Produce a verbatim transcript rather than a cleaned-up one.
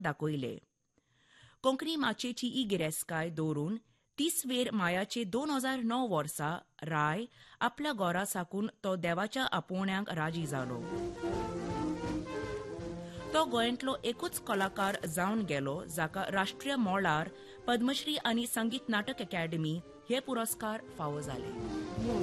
दाखयले. कोंकणी माचयेची ही गिरेस्तकाय दवरून तीस वेर मायाचे दोन हजार णव वर्सा राय आपल्या गोरा साकून तो देवाच्या आपोवण्यांक राजी जालो. तो गोंयांतलो एकूच कलाकार जावन गेलो जाका राष्ट्रीय मोळार पद्मश्री आनी संगीत नाटक अकादमी हे पुरस्कार फावो जाले.